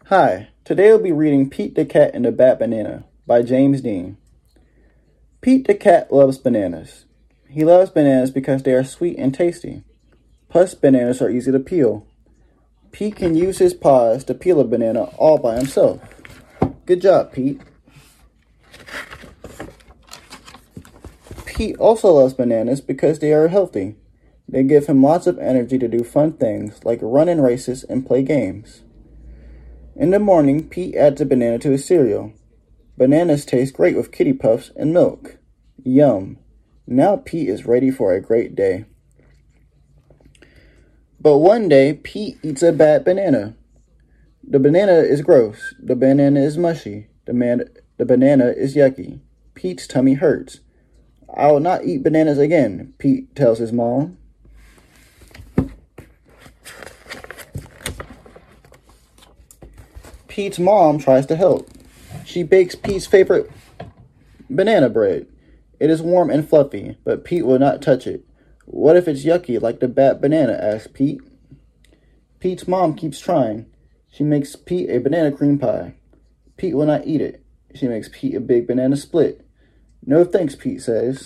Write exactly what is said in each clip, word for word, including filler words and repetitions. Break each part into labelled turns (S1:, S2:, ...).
S1: Hi, today we'll be reading Pete the Cat and the Bad Banana by James Dean. Pete the cat loves bananas. He loves bananas because they are sweet and tasty. Plus, bananas are easy to peel. Pete can use his paws to peel a banana all by himself. Good job, Pete. Pete also loves bananas because they are healthy. They give him lots of energy to do fun things like run in races and play games. In the morning, Pete adds a banana to his cereal. Bananas taste great with Kitty Puffs and milk. Yum. Now Pete is ready for a great day. But one day, Pete eats a bad banana. The banana is gross. The banana is mushy. The, man- the banana is yucky. Pete's tummy hurts. I will not eat bananas again, Pete tells his mom. Pete's mom tries to help. She bakes Pete's favorite banana bread. It is warm and fluffy, but Pete will not touch it. What if it's yucky like the bad banana, asks Pete. Pete's mom keeps trying. She makes Pete a banana cream pie. Pete will not eat it. She makes Pete a big banana split. No thanks, Pete says.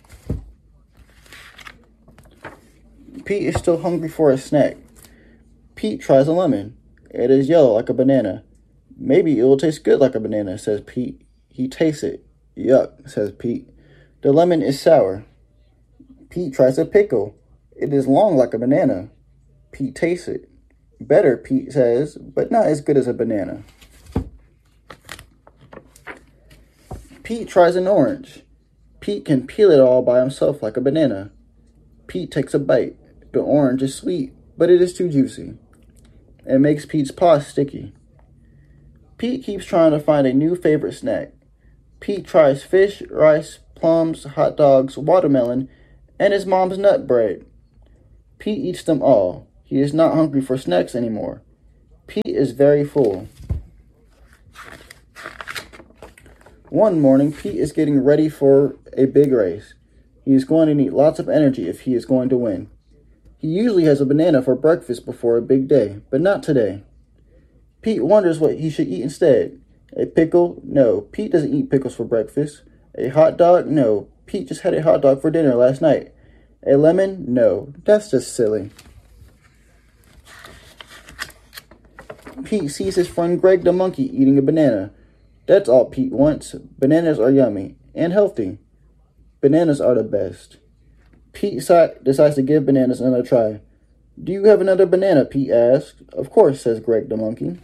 S1: Pete is still hungry for a snack. Pete tries a lemon. It is yellow like a banana. Maybe it will taste good like a banana, says Pete. He tastes it. Yuck, says Pete. The lemon is sour. Pete tries a pickle. It is long like a banana. Pete tastes it. Better, Pete says, but not as good as a banana. Pete tries an orange. Pete can peel it all by himself like a banana. Pete takes a bite. The orange is sweet, but it is too juicy. It makes Pete's paws sticky. Pete keeps trying to find a new favorite snack. Pete tries fish, rice, plums, hot dogs, watermelon, and his mom's nut bread. Pete eats them all. He is not hungry for snacks anymore. Pete is very full. One morning, Pete is getting ready for a big race. He is going to need lots of energy if he is going to win. He usually has a banana for breakfast before a big day, but not today. Pete wonders what he should eat instead. A pickle? No, Pete doesn't eat pickles for breakfast. A hot dog? No, Pete just had a hot dog for dinner last night. A lemon? No, that's just silly. Pete sees his friend Greg the monkey eating a banana. That's all Pete wants. Bananas are yummy and healthy. Bananas are the best. Pete decides to give bananas another try. Do you have another banana? Pete asks. Of course, says Greg the monkey.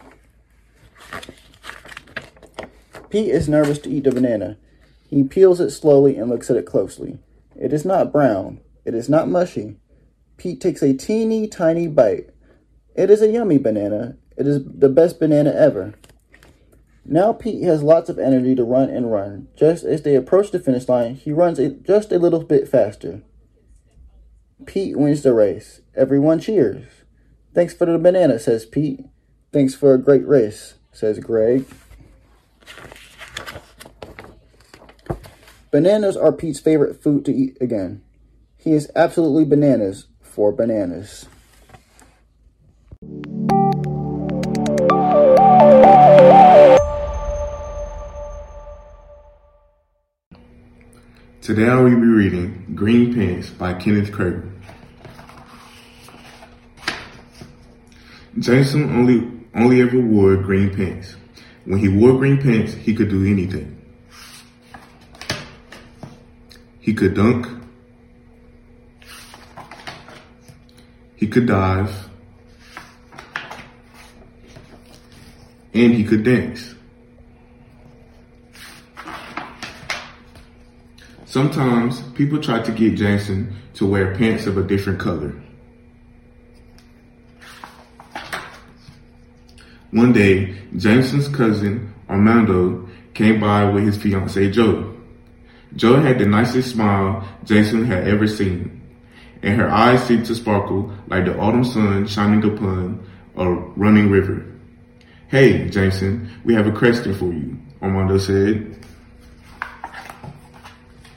S1: Pete is nervous to eat the banana. He peels it slowly and looks at it closely. It is not brown. It is not mushy. Pete takes a teeny tiny bite. It is a yummy banana. It is the best banana ever. Now Pete has lots of energy to run and run. Just as they approach the finish line, he runs a, just a little bit faster. Pete wins the race. Everyone cheers. Thanks for the banana, says Pete. Thanks for a great race, says Greg. Bananas are Pete's favorite food to eat again. He is absolutely bananas for bananas.
S2: Today I will be reading Green Pants by Kenneth Curtin. Jason only only ever wore green pants. When he wore green pants, he could do anything. He could dunk. He could dive. And he could dance. Sometimes people try to get Jason to wear pants of a different color. One day, Jason's cousin, Armando, came by with his fiancée, Joe. Joe had the nicest smile Jason had ever seen, and her eyes seemed to sparkle like the autumn sun shining upon a running river. Hey, Jason, we have a question for you, Armando said.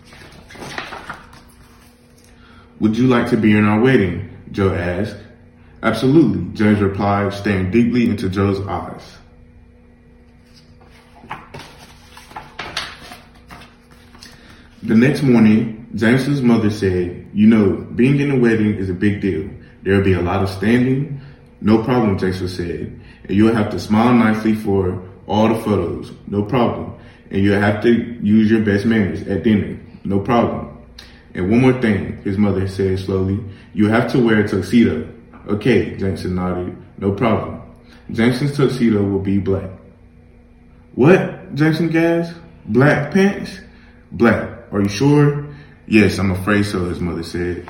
S2: Would you like to be in our wedding? Joe asked. Absolutely, James replied, staring deeply into Joe's eyes. The next morning, Jameson's mother said, "You know, being in a wedding is a big deal. There'll be a lot of standing." "No problem," Jameson said. "And you'll have to smile nicely for all the photos." "No problem." "And you'll have to use your best manners at dinner." "No problem." "And one more thing," his mother said slowly. "You'll have to wear a tuxedo." "Okay," Jameson nodded. "No problem." Jameson's tuxedo will be black. "What?" Jameson gasped. "Black pants?" "Black. Are you sure?" "Yes, I'm afraid so," his mother said.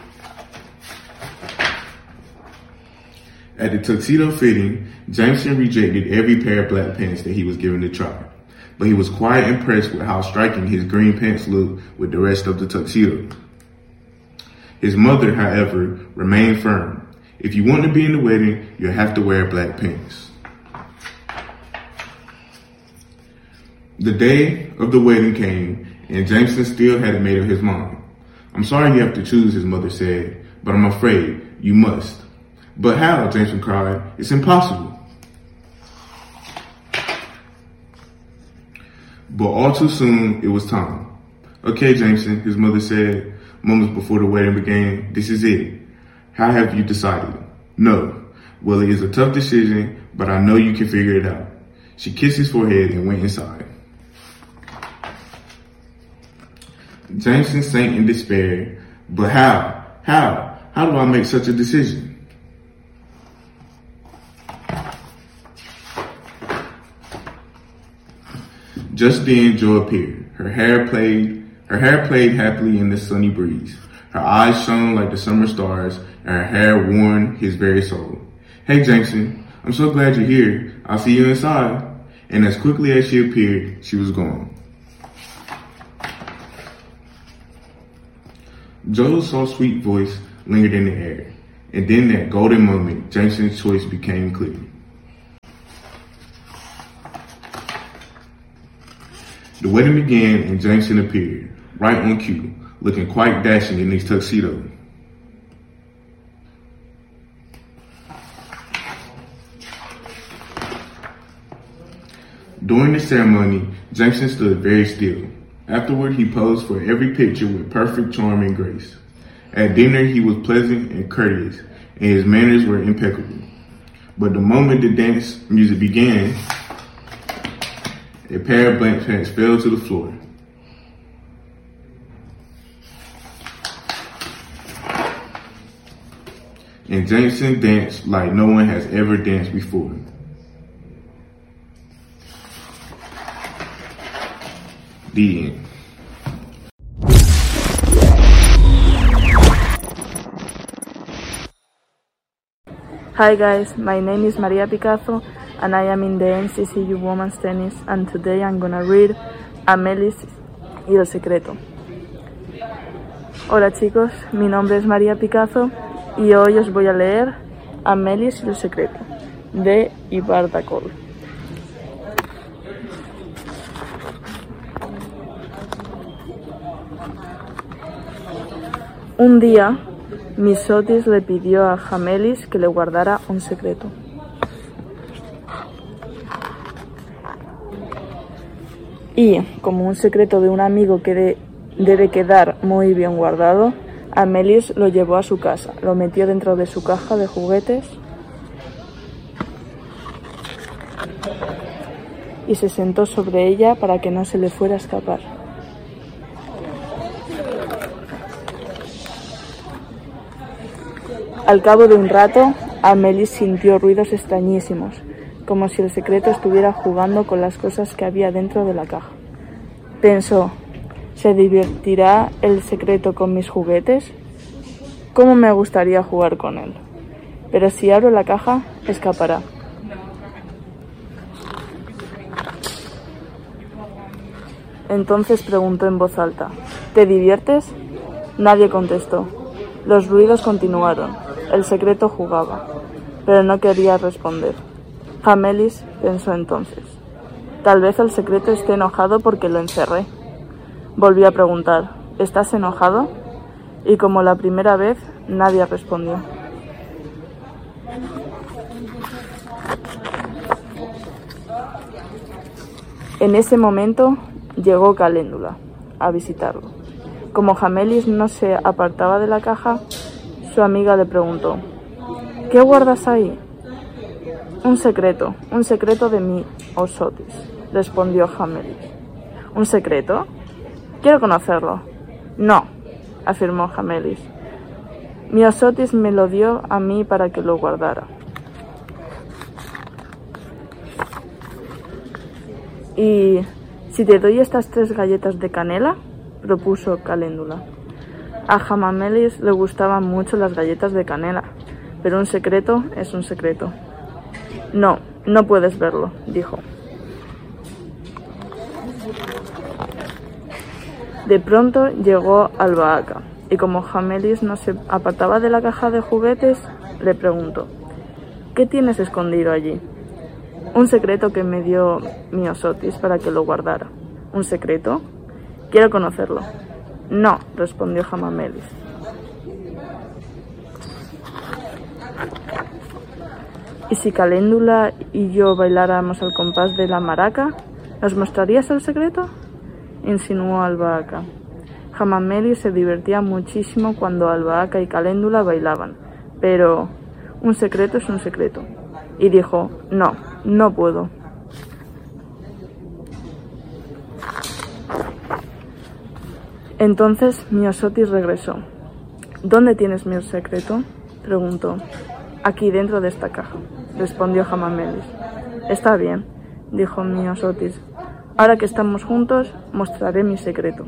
S2: At the tuxedo fitting, Jameson rejected every pair of black pants that he was given to try, but he was quite impressed with how striking his green pants looked with the rest of the tuxedo. His mother, however, remained firm. "If you want to be in the wedding, you'll have to wear black pants." The day of the wedding came, and Jameson still hadn't made up his mind. "I'm sorry you have to choose," his mother said, "but I'm afraid you must." "But how?" Jameson cried. "It's impossible." But all too soon, it was time. "Okay, Jameson," his mother said, moments before the wedding began, "this is it. How have you decided?" "No." "Well, it is a tough decision, but I know you can figure it out." She kissed his forehead and went inside. Jameson sank in despair. "But how? How? How do I make such a decision?" Just then, Jo appeared. Her hair played, her hair played happily in the sunny breeze. Her eyes shone like the summer stars, and her hair warmed his very soul. "Hey, Jameson, I'm so glad you're here. I'll see you inside." And as quickly as she appeared, she was gone. Joe's soft, sweet voice lingered in the air, and then that golden moment, Jameson's choice became clear. The wedding began, and Jameson appeared, right on cue, looking quite dashing in his tuxedo. During the ceremony, Jameson stood very still. Afterward, he posed for every picture with perfect charm and grace. At dinner, he was pleasant and courteous, and his manners were impeccable. But the moment the dance music began, a pair of black pants fell to the floor. And Jameson danced like no one has ever danced before. The end.
S3: Hi guys, my name is Maria Picazo and I am in the M C C U Women's Tennis, and today I'm gonna read Amelis y el secreto. Hola chicos, mi nombre es María Picazo y hoy os voy a leer Amelis y el secreto de Ivar Dacol. Un día, Misotis le pidió a Amelis que le guardara un secreto. Y, como un secreto de un amigo que de, debe quedar muy bien guardado, Amelis lo llevó a su casa, lo metió dentro de su caja de juguetes y se sentó sobre ella para que no se le fuera a escapar. Al cabo de un rato, Amelis sintió ruidos extrañísimos, como si el secreto estuviera jugando con las cosas que había dentro de la caja. Pensó, ¿se divertirá el secreto con mis juguetes? ¿Cómo me gustaría jugar con él? Pero si abro la caja, escapará. Entonces preguntó en voz alta, ¿te diviertes? Nadie contestó. Los ruidos continuaron. El secreto jugaba, pero no quería responder. Amelis pensó entonces, tal vez el secreto esté enojado porque lo encerré. Volvió a preguntar, ¿estás enojado? Y como la primera vez, nadie respondió. En ese momento llegó Caléndula a visitarlo. Como Jamelis no se apartaba de la caja, su amiga le preguntó: ¿qué guardas ahí? Un secreto, un secreto de mi Osotis, respondió Jamelis. ¿Un secreto? Quiero conocerlo. No, afirmó Jamelis. Mi Osotis me lo dio a mí para que lo guardara. ¿Y si te doy estas tres galletas de canela?, propuso Caléndula. A Jamelis le gustaban mucho las galletas de canela, pero un secreto es un secreto. No, no puedes verlo, dijo. De pronto llegó Albahaca, y como Jamelis no se apartaba de la caja de juguetes, le preguntó: ¿qué tienes escondido allí? Un secreto que me dio mi Osotis para que lo guardara. ¿Un secreto? Quiero conocerlo. No, respondió Jamelis. ¿Y si Caléndula y yo bailáramos al compás de la maraca, nos mostrarías el secreto?, insinuó Albahaca. Jamelis se divertía muchísimo cuando Albahaca y Caléndula bailaban, pero un secreto es un secreto. Y dijo: no, no puedo. Entonces mi Osotis regresó. ¿Dónde tienes mi secreto?, preguntó. Aquí dentro de esta caja, respondió Jamelis. Está bien, dijo mi Osotis. Ahora que estamos juntos, mostraré mi secreto.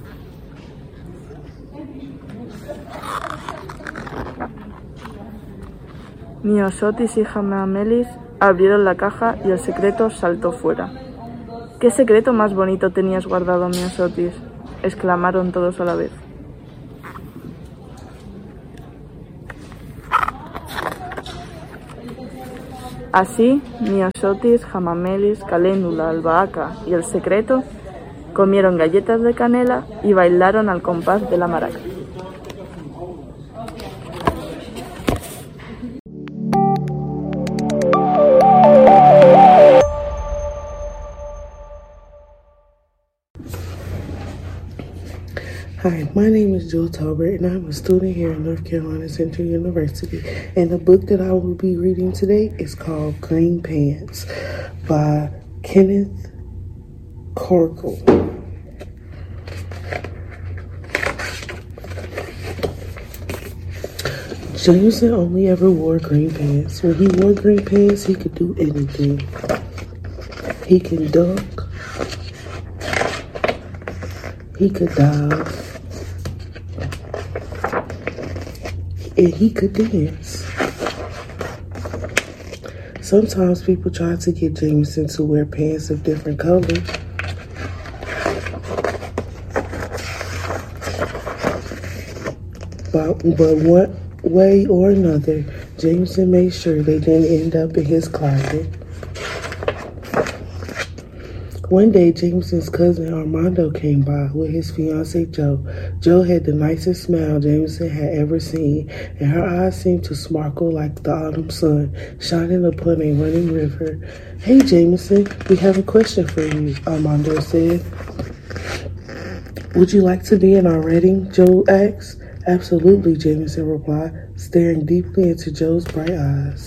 S3: Mi Osotis y Jamelis abrieron la caja y el secreto saltó fuera. ¿Qué secreto más bonito tenías guardado, mi Osotis?, exclamaron todos a la vez. Así, mi Osotis, Jamelis, Caléndula, Albahaca y el secreto comieron galletas de canela y bailaron al compás de la maraca.
S4: Hi, my name is Jill Talbert, and I'm a student here at North Carolina Central University. And the book that I will be reading today is called Green Pants by Kenneth Corkle. Jameson only ever wore green pants. When he wore green pants, he could do anything. He can dunk. He could dive. And he could dance. Sometimes people try to get Jameson to wear pants of different colors. But, but one way or another, Jameson made sure they didn't end up in his closet. One day, Jameson's cousin Armando came by with his fiancée, Jo. Jo had the nicest smile Jameson had ever seen, and her eyes seemed to sparkle like the autumn sun shining upon a running river. "Hey, Jameson, we have a question for you," Armando said. "Would you like to be in our wedding?" Jo asked. "Absolutely," Jameson replied, staring deeply into Jo's bright eyes.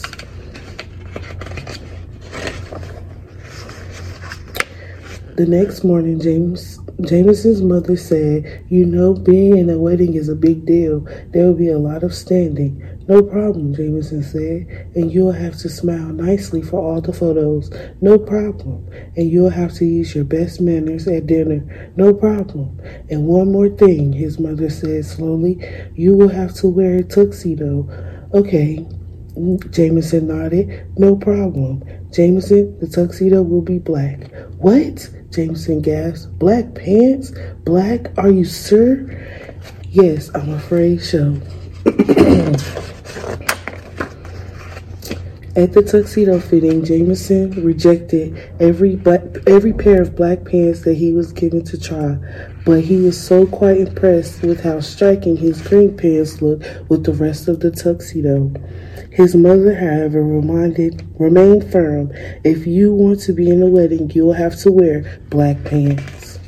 S4: The next morning, James Jameson's mother said, "You know, being in a wedding is a big deal. There will be a lot of standing." "No problem," Jameson said, "and you'll have to smile nicely for all the photos." "No problem." "And you'll have to use your best manners at dinner." "No problem." "And one more thing," his mother said slowly, "you will have to wear a tuxedo." "Okay," Jameson nodded. "No problem." "Jameson, the tuxedo will be black." "What?" Jameson gasped. "Black pants? Black? Are you sure?" "Yes, I'm afraid so." At the tuxedo fitting, Jameson rejected every black, every pair of black pants that he was given to try, but he was so quite impressed with how striking his green pants looked with the rest of the tuxedo. His mother, however, reminded, remained firm. If you want to be in a wedding, you will have to wear black pants.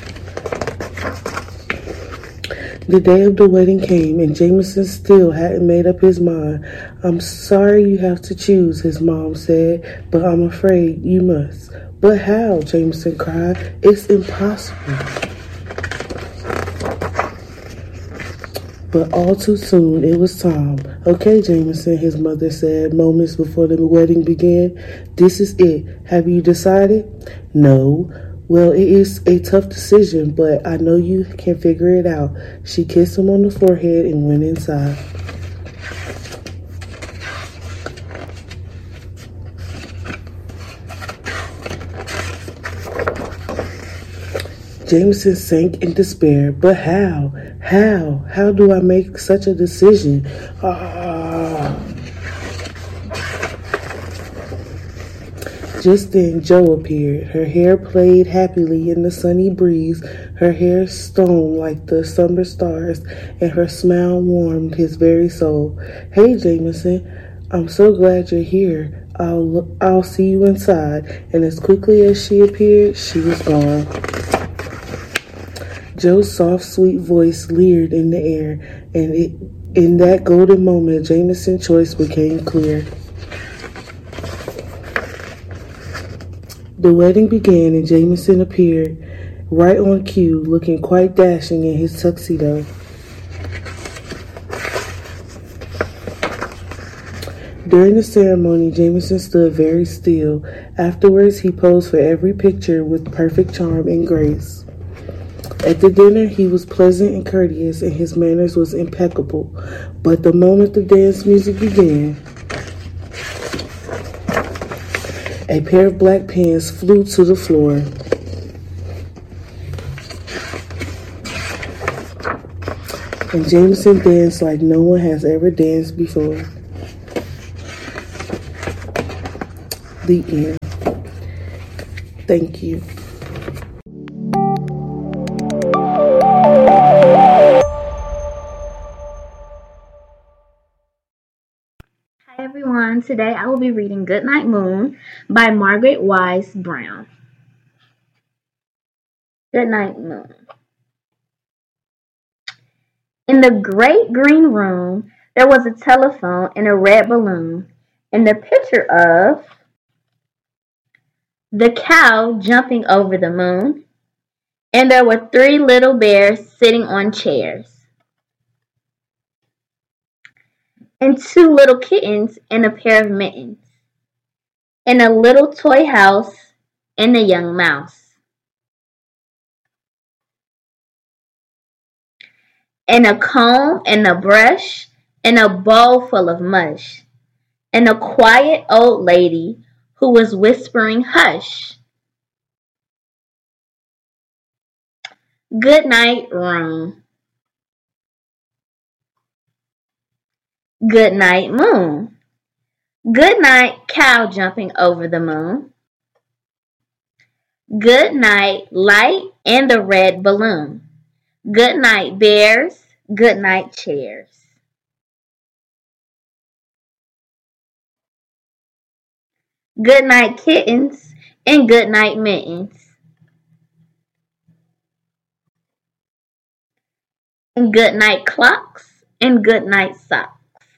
S4: The day of the wedding came, and Jameson still hadn't made up his mind. I'm sorry you have to choose, his mom said, but I'm afraid you must. But how? Jameson cried. It's impossible. But all too soon, it was time. Okay, Jameson, his mother said moments before the wedding began. This is it. Have you decided? No. Well, it is a tough decision, but I know you can figure it out. She kissed him on the forehead and went inside. Jameson sank in despair. But how? How? How do I make such a decision? Ah. Just then, Jo appeared. Her hair played happily in the sunny breeze, her hair shone like the summer stars, and her smile warmed his very soul. Hey, Jameson, I'm so glad you're here. I'll, I'll see you inside. And as quickly as she appeared, she was gone. Jo's soft, sweet voice leered in the air, and it, in that golden moment, Jameson's choice became clear. The wedding began, and Jameson appeared right on cue, looking quite dashing in his tuxedo. During the ceremony, Jameson stood very still. Afterwards, he posed for every picture with perfect charm and grace. At the dinner, he was pleasant and courteous, and his manners was impeccable. But the moment the dance music began, a pair of black pants flew to the floor. And Jameson danced like no one has ever danced before. The end. Thank you.
S5: Hi everyone, today I will be reading Goodnight Moon by Margaret Wise Brown. Goodnight Moon. In the great green room, there was a telephone and a red balloon, and the picture of the cow jumping over the moon, and there were three little bears sitting on chairs, and two little kittens and a pair of mittens, and a little toy house and a young mouse, and a comb and a brush and a bowl full of mush, and a quiet old lady who was whispering hush. Good night, room. Good night, moon. Good night, cow jumping over the moon. Good night, light and the red balloon. Good night, bears. Good night, chairs. Good night, kittens, and good night, mittens. And good night, clocks, and good night, socks.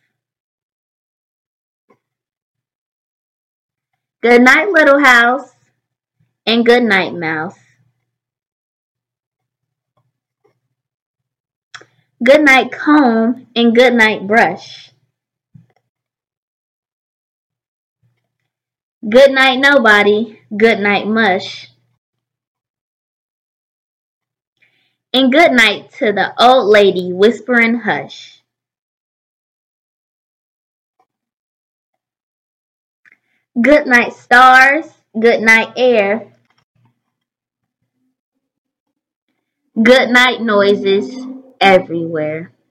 S5: Good night, little house, and good night, mouse. Good night, comb, and good night, brush. Good night, nobody. Good night, mush. And good night to the old lady whispering hush. Good night, stars. Good night, air. Good night, noises everywhere.